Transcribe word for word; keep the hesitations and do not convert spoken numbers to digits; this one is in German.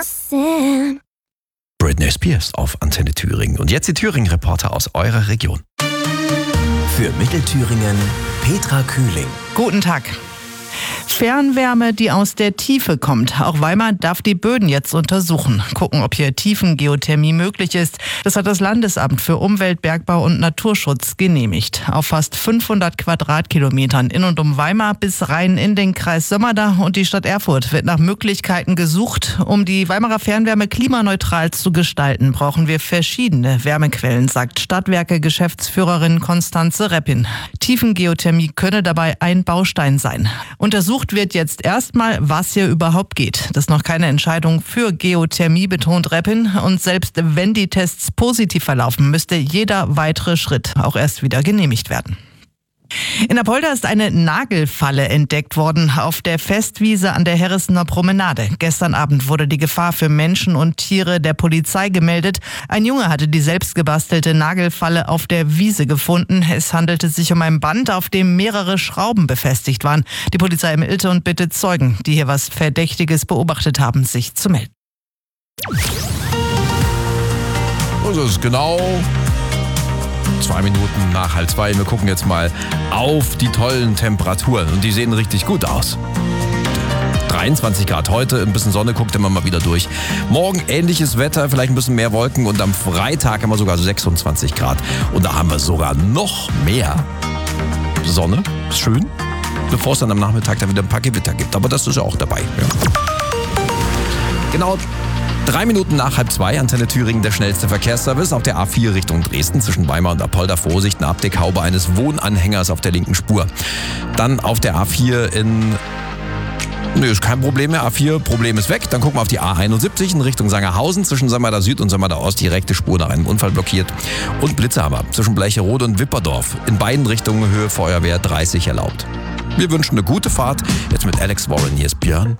Britney Spears auf Antenne Thüringen. Und jetzt die Thüringen-Reporter aus eurer Region. Für Mittelthüringen Petra Kühling. Guten Tag. Fernwärme, die aus der Tiefe kommt. Auch Weimar darf die Böden jetzt untersuchen. Gucken, ob hier Tiefengeothermie möglich ist. Das hat das Landesamt für Umwelt, Bergbau und Naturschutz genehmigt. Auf fast fünfhundert Quadratkilometern in und um Weimar bis rein in den Kreis Sömmerda und die Stadt Erfurt wird nach Möglichkeiten gesucht. Um die Weimarer Fernwärme klimaneutral zu gestalten, brauchen wir verschiedene Wärmequellen, sagt Stadtwerke-Geschäftsführerin Konstanze Reppin. Tiefengeothermie könne dabei ein Baustein sein. Untersucht wird jetzt erstmal, was hier überhaupt geht. Das ist noch keine Entscheidung für Geothermie, betont Reppin. Und selbst wenn die Tests positiv verlaufen, müsste jeder weitere Schritt auch erst wieder genehmigt werden. In Apolda ist eine Nagelfalle entdeckt worden auf der Festwiese an der Herressener Promenade. Gestern Abend wurde die Gefahr für Menschen und Tiere der Polizei gemeldet. Ein Junge hatte die selbstgebastelte Nagelfalle auf der Wiese gefunden. Es handelte sich um ein Band, auf dem mehrere Schrauben befestigt waren. Die Polizei ermittelte und bittet Zeugen, die hier was Verdächtiges beobachtet haben, sich zu melden. Und das ist genau zwei Minuten nach halb zwei. Wir gucken jetzt mal auf die tollen Temperaturen und die sehen richtig gut aus. dreiundzwanzig Grad heute, ein bisschen Sonne, guckt immer mal wieder durch. Morgen ähnliches Wetter, vielleicht ein bisschen mehr Wolken und am Freitag haben wir sogar sechsundzwanzig Grad. Und da haben wir sogar noch mehr Sonne, ist schön, bevor es dann am Nachmittag dann wieder ein paar Gewitter gibt. Aber das ist ja auch dabei. Ja. Genau. Drei Minuten nach halb zwei, Antenne Thüringen, der schnellste Verkehrsservice auf der A vier Richtung Dresden zwischen Weimar und Apolda. Vorsicht, eine Abdeckhaube eines Wohnanhängers auf der linken Spur. Dann auf der A vier in... Nö, ist kein Problem mehr. A vier, Problem ist weg. Dann gucken wir auf die A einundsiebzig in Richtung Sangerhausen. Zwischen Sömmerda Süd und Sömmerda Ost direkte Spur nach einem Unfall blockiert. Und Blitzhammer zwischen Bleicherode und Wipperdorf. In beiden Richtungen Höhe Feuerwehr dreißig erlaubt. Wir wünschen eine gute Fahrt. Jetzt mit Alex Warren. Hier ist Björn.